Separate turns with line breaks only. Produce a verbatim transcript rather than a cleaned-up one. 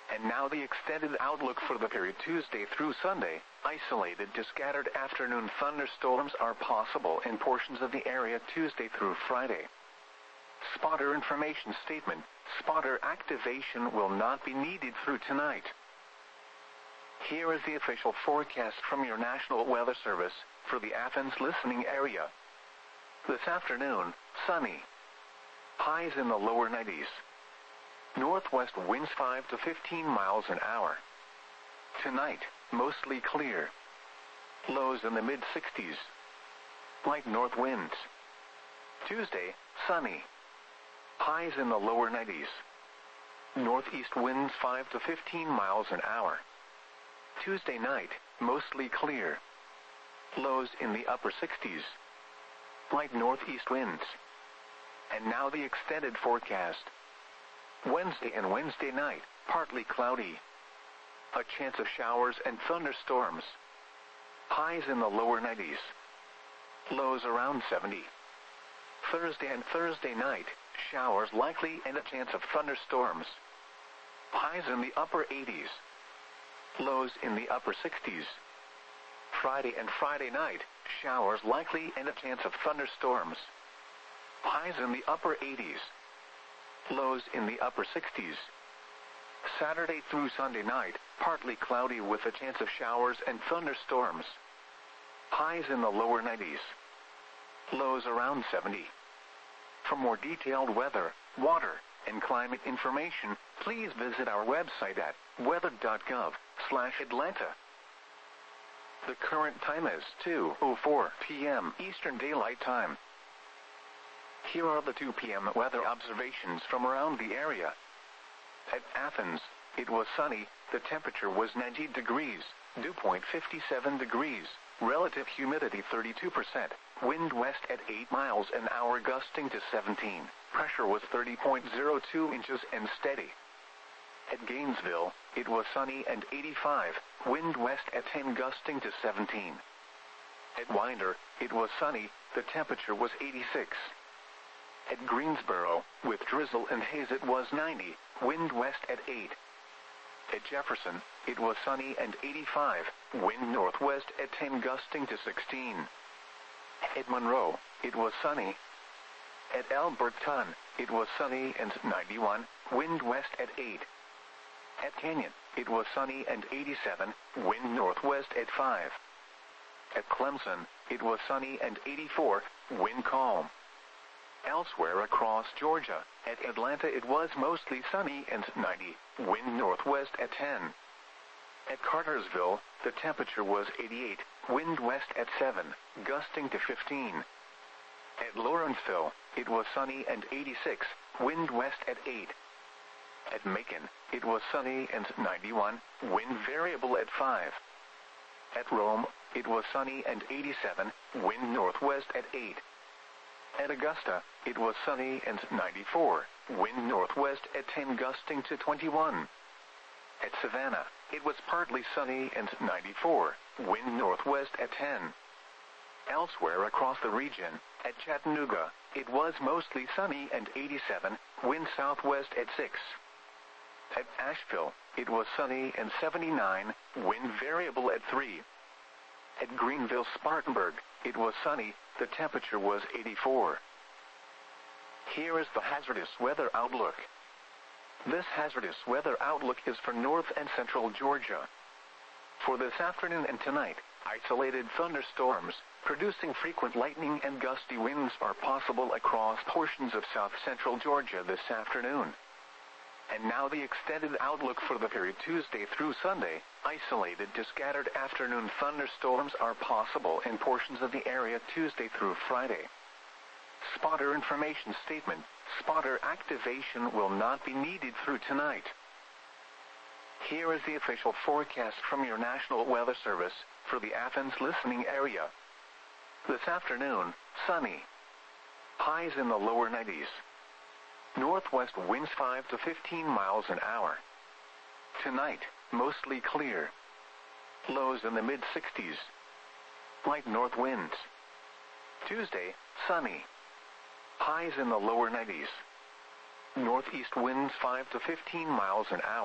And now the extended outlook for the period Tuesday through Sunday. Isolated to scattered afternoon thunderstorms are possible in portions of the area Tuesday through Friday. Spotter information statement. Spotter activation will not be needed through tonight. Here is the official forecast from your National Weather Service for the Athens listening area. This afternoon, sunny. Highs in the lower nineties. Northwest winds five to fifteen miles an hour. Tonight, mostly clear. Lows in the mid sixties. Light north winds. Tuesday, sunny. Highs in the lower nineties. Northeast winds five to fifteen miles an hour. Tuesday night, mostly clear. Lows in the upper sixties. Light northeast winds. And now the extended forecast. Wednesday and Wednesday night, partly cloudy. A chance of showers and thunderstorms. Highs in the lower nineties. Lows around seventy. Thursday and Thursday night, showers likely and a chance of thunderstorms. Highs in the upper eighties. Lows in the upper sixties. Friday and Friday night, showers likely and a chance of thunderstorms. Highs in the upper eighties. Lows in the upper sixties. Saturday through Sunday night, partly cloudy with a chance of showers and thunderstorms. Highs in the lower nineties. Lows around seventy. For more detailed weather, water, and climate information, please visit our website at weather dot gov slash Atlanta. The current time is two oh four p m Eastern Daylight Time. Here are the two p m weather observations from around the area. At Athens, it was sunny, the temperature was ninety degrees, dew point fifty-seven degrees, relative humidity thirty-two percent, wind west at eight miles an hour gusting to seventeen, pressure was thirty point zero two inches and steady. At Gainesville, it was sunny and eighty-five, wind west at ten gusting to seventeen. At Winder, it was sunny, the temperature was eighty-six. At Greensboro, with drizzle and haze it was ninety, wind west at eight. At Jefferson, it was sunny and eighty-five, wind northwest at ten gusting to sixteen. At Monroe, it was sunny. At Alberton, it was sunny and ninety-one, wind west at eight. At Canyon, it was sunny and eighty-seven, wind northwest at five. At Clemson, it was sunny and eighty-four, wind calm. Elsewhere across Georgia, at Atlanta it was mostly sunny and ninety, wind northwest at ten. At Cartersville, the temperature was eighty-eight, wind west at seven, gusting to fifteen. At Lawrenceville, it was sunny and eighty-six, wind west at eight. At Macon, it was sunny and ninety-one, wind variable at five. At Rome, it was sunny and eighty-seven, wind northwest at eight. At Augusta, it was sunny and ninety-four, wind northwest at ten gusting to twenty-one. At Savannah, it was partly sunny and ninety-four, wind northwest at ten. Elsewhere across the region, at Chattanooga, it was mostly sunny and eighty-seven, wind southwest at six. At Asheville, it was sunny and seventy-nine, wind variable at three. At Greenville-Spartanburg, it was sunny, the temperature was eighty-four. Here is the hazardous weather outlook. This hazardous weather outlook is for north and central Georgia. For this afternoon and tonight, isolated thunderstorms, producing frequent lightning and gusty winds are possible across portions of south-central Georgia this afternoon. And now the extended outlook for the period Tuesday through Sunday. Isolated to scattered afternoon thunderstorms are possible in portions of the area Tuesday through Friday. Spotter information statement. Spotter activation will not be needed through tonight. Here is the official forecast from your National Weather Service for the Athens listening area. This afternoon, sunny. Highs in the lower nineties. Northwest winds five to fifteen miles an hour. Tonight, mostly clear. Lows in the mid sixties. Light north winds. Tuesday, sunny. Highs in the lower nineties. Northeast winds five to fifteen miles an hour.